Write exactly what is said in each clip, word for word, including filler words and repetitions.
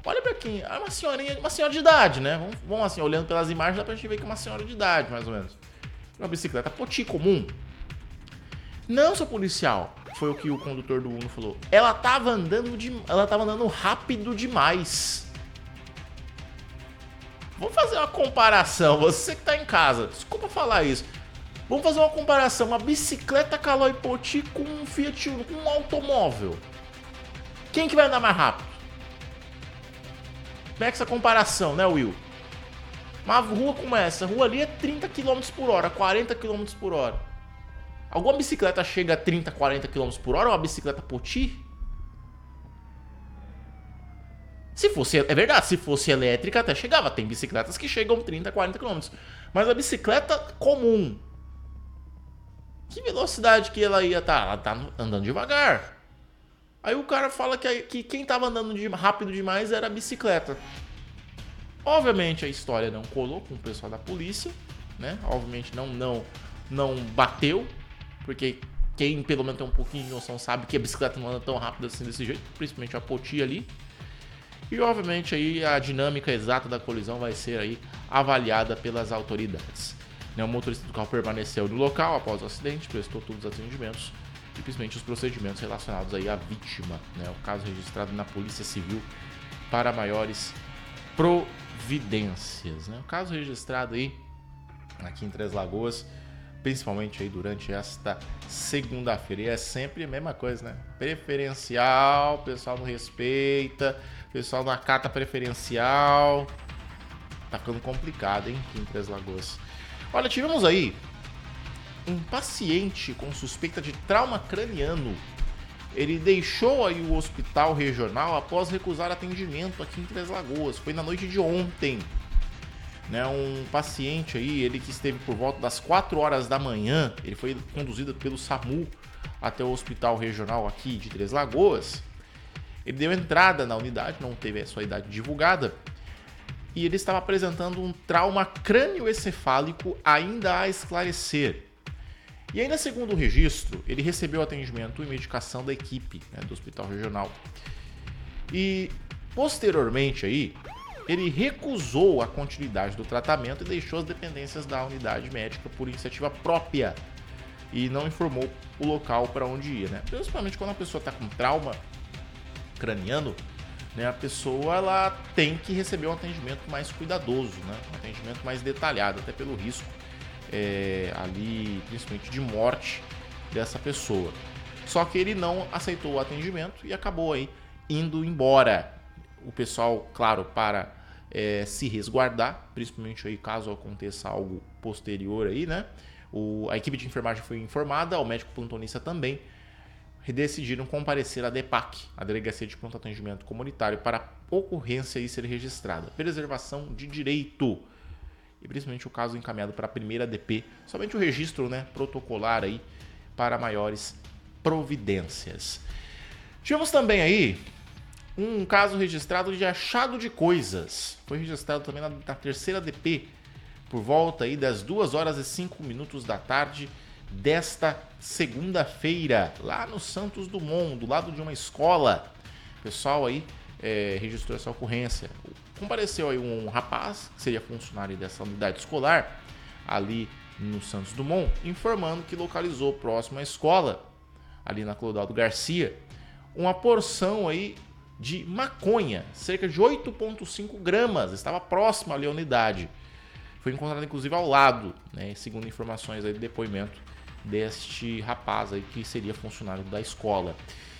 Olha pra quem, é uma senhorinha, uma senhora de idade, né? Vamos, vamos assim, olhando pelas imagens, dá pra gente ver que é uma senhora de idade, mais ou menos. Uma bicicleta Poti comum. Não, seu policial, foi o que o condutor do Uno falou. Ela tava andando de, ela tava andando rápido demais. Vamos fazer uma comparação, você que tá em casa, desculpa falar isso. Vamos fazer uma comparação, uma bicicleta Caloi Poti com um Fiat Uno, com um automóvel. Quem que vai andar mais rápido? Como é que essa comparação, né, Will? Uma rua como essa, a rua ali é trinta quilômetros por hora, quarenta quilômetros por hora. Alguma bicicleta chega a trinta, quarenta quilômetros por hora, uma bicicleta Poti? Se fosse, é verdade, se fosse elétrica até chegava. Tem bicicletas que chegam trinta, quarenta quilômetros. Mas a bicicleta comum, que velocidade que ela ia estar? Ela tá andando devagar. Aí o cara fala que, que quem tava andando de, rápido demais era a bicicleta. Obviamente a história não colou com o pessoal da polícia, né? Obviamente não, não, não bateu, porque quem pelo menos tem um pouquinho de noção sabe que a bicicleta não anda tão rápido assim desse jeito, principalmente a Poti ali. E obviamente aí a dinâmica exata da colisão vai ser aí avaliada pelas autoridades. O motorista do carro permaneceu no local após o acidente, prestou todos os atendimentos e principalmente os procedimentos relacionados aí à vítima, né? O caso registrado na Polícia Civil para maiores providências, né? O caso registrado aí aqui em Três Lagoas, principalmente aí durante esta segunda-feira. E é sempre a mesma coisa, né? Preferencial, o pessoal não respeita, o pessoal não acata preferencial. Tá ficando complicado, hein, aqui em Três Lagoas. Olha, tivemos aí um paciente com suspeita de trauma craniano. Ele deixou aí o hospital regional após recusar atendimento aqui em Três Lagoas. Foi na noite de ontem. Né, um paciente aí, ele que esteve por volta das quatro horas da manhã, ele foi conduzido pelo SAMU até o hospital regional aqui de Três Lagoas. Ele deu entrada na unidade, não teve a sua idade divulgada, e ele estava apresentando um trauma crânioencefálico ainda a esclarecer. E ainda segundo o registro, ele recebeu atendimento e medicação da equipe, né, do hospital regional. E posteriormente aí, ele recusou a continuidade do tratamento e deixou as dependências da unidade médica por iniciativa própria e não informou o local para onde ia, né? Principalmente quando a pessoa está com trauma craniano, né? A pessoa ela tem que receber um atendimento mais cuidadoso, né? Um atendimento mais detalhado, até pelo risco é, ali, principalmente de morte dessa pessoa. Só que ele não aceitou o atendimento e acabou aí indo embora. O pessoal, claro, para é, se resguardar, principalmente aí caso aconteça algo posterior aí, né? O, a equipe de enfermagem foi informada, o médico plantonista também, decidiram comparecer à DEPAC, a Delegacia de Pronto Atendimento Comunitário, para a ocorrência aí ser registrada. Preservação de direito. E principalmente o caso encaminhado para a primeira D P, somente o registro, né, protocolar aí para maiores providências. Tivemos também aí um caso registrado de achado de coisas. Foi registrado também na, na terceira D P, por volta aí das duas horas e cinco minutos da tarde desta segunda-feira, lá no Santos Dumont, do lado de uma escola. O pessoal aí é, registrou essa ocorrência. Compareceu aí um rapaz, que seria funcionário dessa unidade escolar, ali no Santos Dumont, informando que localizou próximo à escola, ali na Clodoaldo Garcia, uma porção aí de maconha, cerca de oito vírgula cinco gramas, estava próximo ali à unidade. Foi encontrado inclusive ao lado, né, segundo informações aí de depoimento deste rapaz aí que seria funcionário da escola.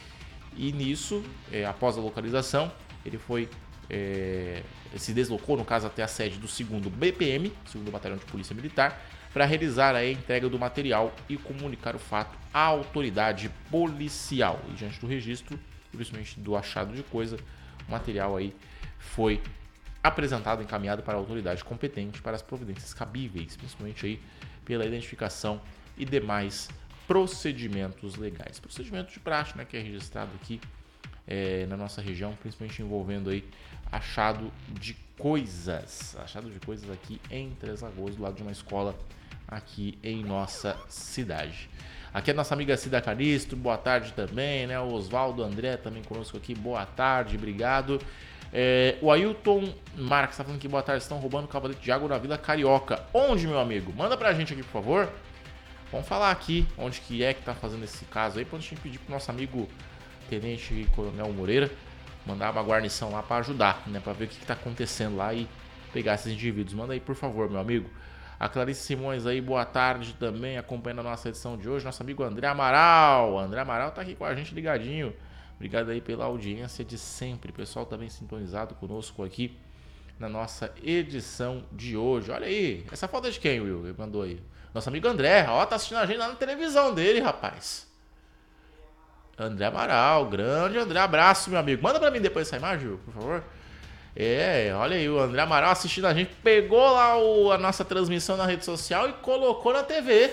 E nisso, é, após a localização, ele foi é, se deslocou, no caso, até a sede do segundo B P M, segundo Batalhão de Polícia Militar, para realizar a entrega do material e comunicar o fato à autoridade policial. E diante do registro, principalmente do achado de coisa, o material aí foi apresentado, encaminhado para a autoridade competente para as providências cabíveis, principalmente aí pela identificação e demais procedimentos legais. Procedimento de praxe, né, que é registrado aqui é, na nossa região, principalmente envolvendo aí achado de coisas, achado de coisas aqui em Três Lagoas, do lado de uma escola aqui em nossa cidade. Aqui é a nossa amiga Cida Caristo, boa tarde também, né? O Oswaldo André também conosco aqui, boa tarde, obrigado. É, o Ailton Marques tá falando que boa tarde, estão roubando cavalete de água na Vila Carioca. Onde, meu amigo? Manda pra gente aqui, por favor. Vamos falar aqui onde que é que tá fazendo esse caso aí, pra gente pedir pro nosso amigo Tenente Coronel Moreira mandar uma guarnição lá pra ajudar, né? Pra ver o que, que tá acontecendo lá e pegar esses indivíduos. Manda aí, por favor, meu amigo. A Clarice Simões aí, boa tarde também, acompanhando a nossa edição de hoje. Nosso amigo André Amaral. André Amaral tá aqui com a gente ligadinho. Obrigado aí pela audiência de sempre. Pessoal também sintonizado conosco aqui na nossa edição de hoje. Olha aí, essa foto é de quem, Will? Ele mandou aí. Nosso amigo André, ó, tá assistindo a gente lá na televisão dele, rapaz. André Amaral, grande André, abraço, meu amigo. Manda pra mim depois essa imagem, Will, por favor. É, olha aí, o André Amaral assistindo a gente, pegou lá o, a nossa transmissão na rede social e colocou na T V.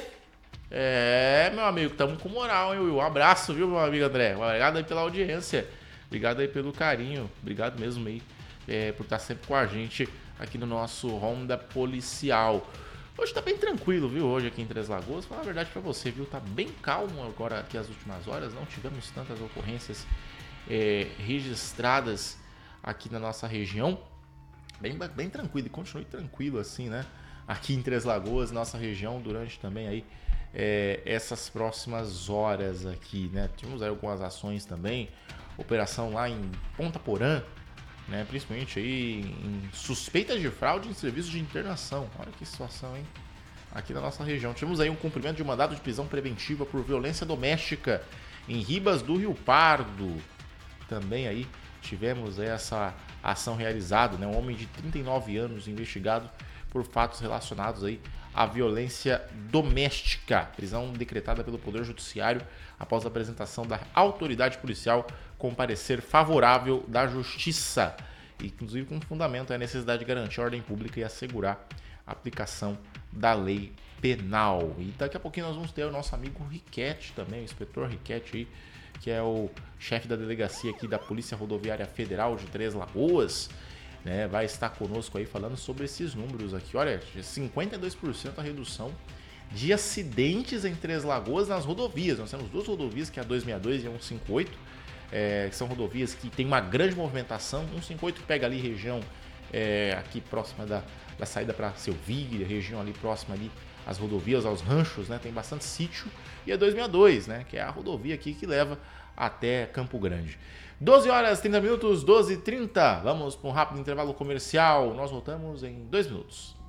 É, meu amigo, tamo com moral, hein, Will? Um abraço, viu, meu amigo André? Obrigado aí pela audiência. Obrigado aí pelo carinho. Obrigado mesmo aí é, por estar sempre com a gente aqui no nosso Ronda Policial. Hoje tá bem tranquilo, viu? Hoje aqui em Três Lagoas. Vou falar a verdade pra você, viu? Tá bem calmo agora aqui as últimas horas. Não tivemos tantas ocorrências é, registradas aqui na nossa região. Bem, bem tranquilo. E continue tranquilo assim, né? Aqui em Três Lagoas, nossa região, durante também aí É, essas próximas horas aqui, né? Tivemos aí algumas ações também, operação lá em Ponta Porã, né? Principalmente aí em suspeitas de fraude em serviços de internação. Olha que situação, hein? Aqui na nossa região. Tivemos aí um cumprimento de mandado de prisão preventiva por violência doméstica em Ribas do Rio Pardo. Também aí tivemos aí essa ação realizada, né? Um homem de trinta e nove anos investigado por fatos relacionados aí à violência doméstica. Prisão decretada pelo Poder Judiciário após a apresentação da autoridade policial com parecer favorável da Justiça. Inclusive com fundamento a necessidade de garantir a ordem pública e assegurar a aplicação da lei penal. E daqui a pouquinho nós vamos ter o nosso amigo Riquete também, o inspetor Riquete aí, que é o chefe da delegacia aqui da Polícia Rodoviária Federal de Três Lagoas. Né, vai estar conosco aí falando sobre esses números aqui. Olha, cinquenta e dois por cento a redução de acidentes em Três Lagoas nas rodovias. Nós temos duas rodovias, que é a duzentos e sessenta e dois e a cento e cinquenta e oito, é, que são rodovias que tem uma grande movimentação. cento e cinquenta e oito que pega ali região é, aqui próxima da, da saída para Selvíria, região ali próxima ali às rodovias, aos ranchos, né, tem bastante sítio. E a duzentos e sessenta e dois, né, que é a rodovia aqui que leva até Campo Grande. doze horas, trinta minutos, doze e trinta. Vamos para um rápido intervalo comercial. Nós voltamos em dois minutos.